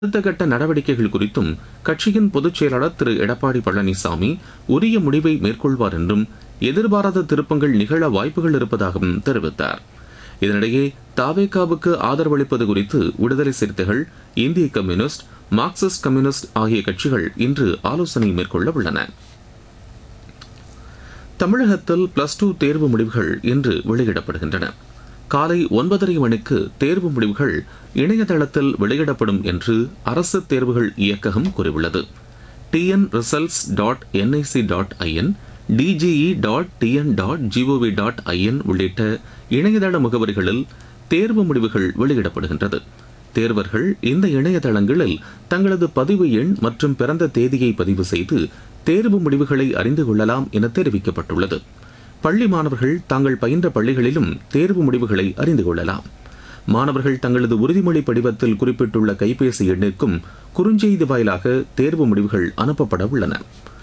அடுத்த கட்ட நடவடிக்கைகள் குறித்தும் கட்சியின் பொதுச் செயலாளர் திரு எடப்பாடி பழனிசாமி உரிய முடிவை மேற்கொள்வார் என்றும் எதிர்பாராத திருப்பங்கள் நிகழ வாய்ப்புகள் இருப்பதாகவும் தெரிவித்தார். இதனிடையே தாவேகாவுக்கு ஆதரவளிப்பது குறித்து விடுதலை சிறுத்தைகள், இந்திய கம்யூனிஸ்ட், மார்க்சிஸ்ட் கம்யூனிஸ்ட் ஆகிய கட்சிகள் இன்று ஆலோசனை மேற்கொள்ள உள்ளன. தமிழகத்தில் +2 தேர்வு முடிவுகள் இன்று வெளியிடப்படுகின்றன. காலை 9:30 மணிக்கு தேர்வு முடிவுகள் இணையதளத்தில் வெளியிடப்படும் என்று அரசு தேர்வுகள் இயக்ககம் கூறியுள்ளது. tnresults.nic.in, dge.tn.gov.in உள்ளிட்ட இணையதள முகவரிகளில் தேர்வு முடிவுகள் வெளியிடப்படுகின்றது. தேர்வர்கள் இந்த இணையதளங்களில் தங்களது பதிவு எண் மற்றும் பிறந்த தேதியை பதிவு செய்து தேர்வு முடிவுகளை அறிந்து கொள்ளலாம் என தெரிவிக்கப்பட்டுள்ளது. பள்ளி மாணவர்கள் தாங்கள் பயின்ற பள்ளிகளிலும் தேர்வு முடிவுகளை அறிந்து கொள்ளலாம். மாணவர்கள் தங்களது உறுதிமொழி படிவத்தில் குறிப்பிட்டுள்ள கைபேசி எண்ணிற்கும் குறுஞ்செய்தி வாயிலாக தேர்வு முடிவுகள் அனுப்பப்பட உள்ளன.